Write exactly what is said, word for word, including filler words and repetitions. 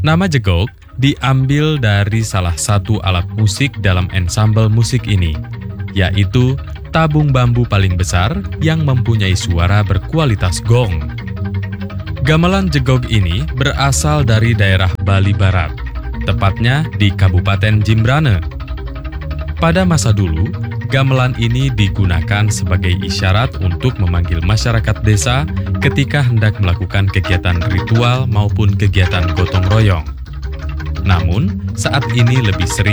Nama jegok diambil dari salah satu alat musik dalam ensembel musik ini, yaitu tabung bambu paling besar yang mempunyai suara berkualitas gong. Gamelan jegok ini berasal dari daerah Bali Barat, tepatnya di Kabupaten Jimbrane. Pada masa dulu, gamelan ini digunakan sebagai isyarat untuk memanggil masyarakat desa ketika hendak melakukan kegiatan ritual maupun kegiatan gotong royong. Namun, saat ini lebih sering